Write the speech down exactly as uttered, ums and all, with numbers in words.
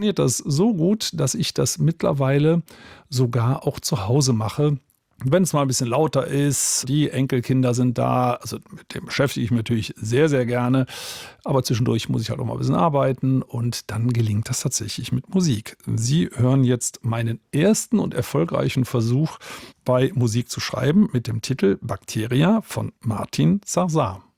funktioniert das so gut, dass ich das mittlerweile sogar auch zu Hause mache. Wenn es mal ein bisschen lauter ist, die Enkelkinder sind da, also mit dem beschäftige ich mich natürlich sehr, sehr gerne, aber zwischendurch muss ich halt auch mal ein bisschen arbeiten und dann gelingt das tatsächlich mit Musik. Sie hören jetzt meinen ersten und erfolgreichen Versuch bei Musik zu schreiben mit dem Titel Bacteria von Martin Zarzar.